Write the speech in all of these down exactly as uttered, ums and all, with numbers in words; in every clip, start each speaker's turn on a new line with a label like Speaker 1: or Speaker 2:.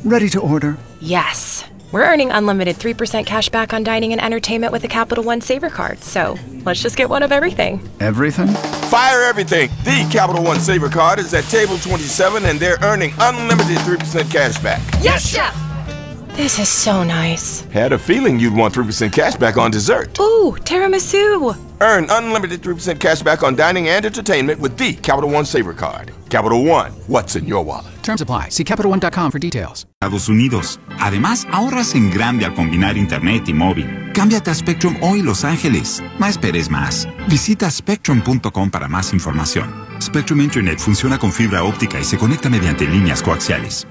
Speaker 1: Ready to order.
Speaker 2: Yes. We're earning unlimited three percent cash back on dining and entertainment with a Capital One Saver card. So let's just get one of everything.
Speaker 1: Everything?
Speaker 3: Fire everything. The Capital One Saver card is at table twenty-seven, and they're earning unlimited three percent cash back.
Speaker 2: Yes, Chef! This is so nice.
Speaker 3: Had a feeling you'd want three percent cash back on dessert.
Speaker 2: Ooh, tiramisu.
Speaker 3: Earn unlimited three percent cash back on dining and entertainment with the Capital One Saver card. Capital One, what's in your wallet?
Speaker 4: Terms apply. See Capital One dot com for details.
Speaker 5: Estados Unidos. Además, ahorras en grande al combinar internet y móvil. Cámbiate a Spectrum hoy, Los Ángeles. No esperes más. Visita spectrum punto com para más información. Spectrum Internet funciona con fibra óptica y se conecta mediante líneas coaxiales.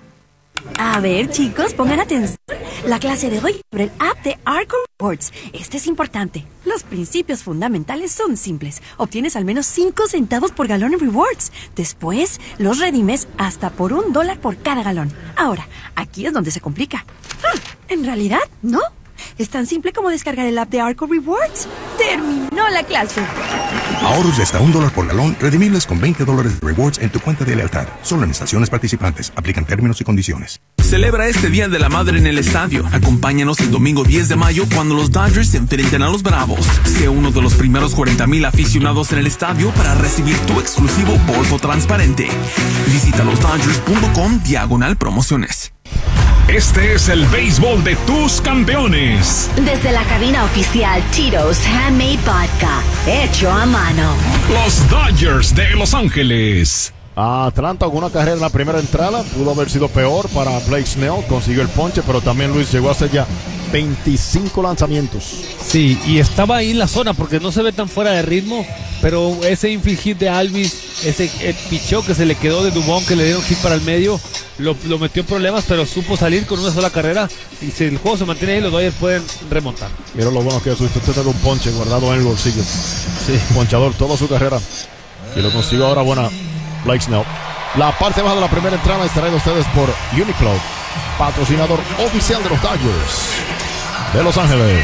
Speaker 6: A ver, chicos, pongan atención. La clase de hoy sobre el app de Arco Rewards. Este es importante. Los principios fundamentales son simples. Obtienes al menos cinco centavos por galón en rewards. Después, los redimes hasta por un dólar por cada galón. Ahora, aquí es donde se complica. Ah, en realidad, no. Es tan simple como descargar el app de Arco Rewards. ¡Terminó la clase!
Speaker 7: Ahorros de hasta un dólar por galón, redimibles con veinte dólares de rewards en tu cuenta de lealtad. Solo en estaciones participantes. Aplican términos y condiciones.
Speaker 8: Celebra este Día de la Madre en el estadio. Acompáñanos el domingo diez de mayo cuando los Dodgers se enfrenten a los Bravos. Sé uno de los primeros cuarenta mil aficionados en el estadio para recibir tu exclusivo bolso transparente. Visita los dodgers punto com diagonal promociones.
Speaker 9: Este es el béisbol de tus campeones.
Speaker 10: Desde la cabina oficial Tito's Handmade Vodka, hecho a mano.
Speaker 9: Los Dodgers de Los Ángeles.
Speaker 11: Atlanta con una carrera en la primera entrada. Pudo haber sido peor para Blake Snell. Consiguió el ponche, pero también Luis llegó a hacer ya veinticinco lanzamientos.
Speaker 12: Sí, y estaba ahí en la zona porque no se ve tan fuera de ritmo. Pero ese infield hit de Alvis, ese picheo que se le quedó de Dubón, que le dieron hit para el medio, lo, lo metió en problemas, pero supo salir con una sola carrera. Y si el juego se mantiene ahí, los Dodgers pueden remontar.
Speaker 11: Mira lo bueno que es usted tener un ponche guardado en el bolsillo. Sí. Ponchador toda su carrera. Y lo consiguió ahora buena Blake Snell. La parte baja de la primera entrada es traída a ustedes por Uniqlo, patrocinador oficial de los Dodgers de Los Ángeles.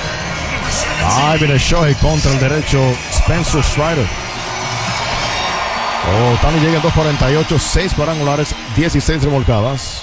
Speaker 11: Ahí viene Shohei contra el derecho Spencer Strider. Oh, Tani llega en dos cuarenta y ocho, seis cuadrangulares, dieciséis remolcadas.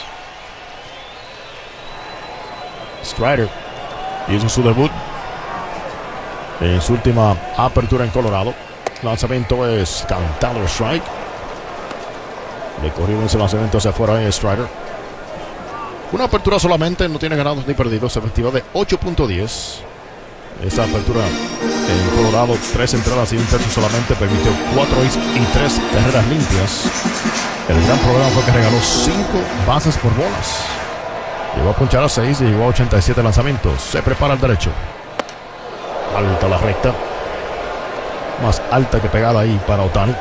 Speaker 11: Strider hizo su debut en su última apertura en Colorado. Lanzamiento es cantado, strike. Le corrió ese lanzamiento hacia afuera en Strider. Una apertura solamente, no tiene ganados ni perdidos, efectiva de ocho punto diez. Esa apertura en Colorado, tres entradas y un tercio solamente, permitió cuatro hits y tres carreras limpias. El gran problema fue que regaló cinco bases por bolas. Llegó a ponchar a seis y llegó a ochenta y siete lanzamientos. Se prepara el derecho. Alta la recta. Más alta que pegada ahí para Ohtani.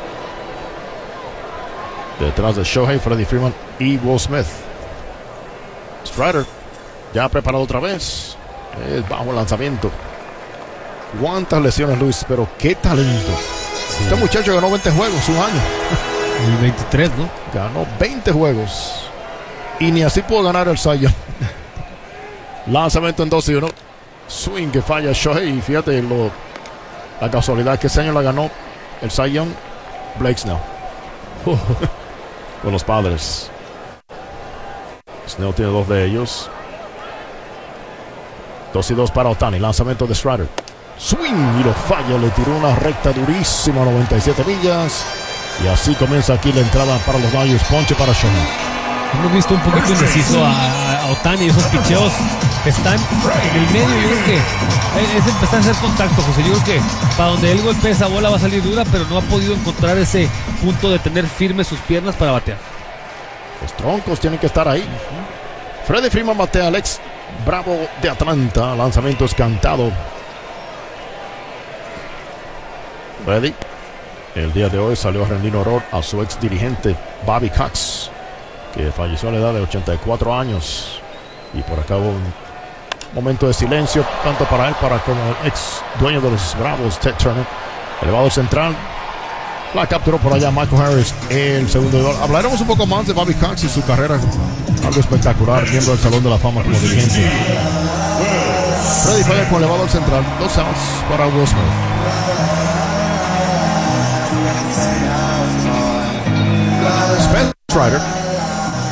Speaker 11: Detrás de Shohei, Freddie Freeman y Will Smith. Strider ya preparado otra vez. Es bajo el lanzamiento. Cuántas lesiones, Luis, pero qué talento. Sí. Este muchacho ganó veinte juegos un año.
Speaker 12: Y veintitrés, ¿no?
Speaker 11: Ganó veinte juegos. Y ni así pudo ganar el Cy Young. Lanzamiento en dos y uno. Swing que falla Shohei. Y fíjate lo, la casualidad que ese año la ganó el Cy Young Blake Snell. Con los Padres. Snell tiene dos de ellos. Dos y dos para Ohtani. Lanzamiento de Strider. Swing y lo falla. Le tiró una recta durísima, noventa y siete millas. Y así comienza aquí la entrada para los Dodgers. Ponche para Shohei.
Speaker 12: Hemos visto un poquito indeciso a, a Ohtani. Esos picheos están en el medio. Yo creo que es empezar a hacer contacto, José. Yo creo que para donde él golpee esa bola va a salir dura, pero no ha podido encontrar ese punto de tener firmes sus piernas para batear.
Speaker 11: Los troncos tienen que estar ahí. Uh-huh. Freddie Freeman batea al ex Bravo de Atlanta. Lanzamiento escantado. Freddie el día de hoy salió a rendir honor a su ex dirigente Bobby Cox, que falleció a la edad de ochenta y cuatro años. Y por acá hubo un momento de silencio tanto para él para como el ex dueño de los Bravos, Ted Turner. Elevado central. La capturó por allá Michael Harris, el segundo. Hablaremos un poco más de Bobby Cox y su carrera. Algo espectacular, miembro del Salón de la Fama como dirigente. Freddie falla con elevado al central. Dos outs para Will Smith. Spencer Strider